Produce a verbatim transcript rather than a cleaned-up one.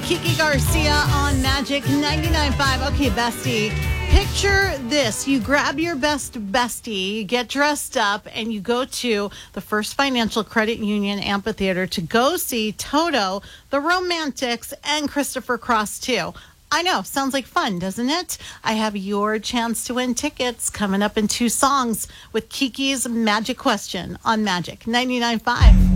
Kiki Garcia on Magic ninety-nine point five. Okay, bestie, picture this. You grab your best bestie, you get dressed up, and you go to the First Financial Credit Union Amphitheater to go see Toto, the Romantics, and Christopher Cross, too. I know, sounds like fun, doesn't it? I have your chance to win tickets coming up in two songs with Kiki's Magic Question on Magic ninety-nine point five.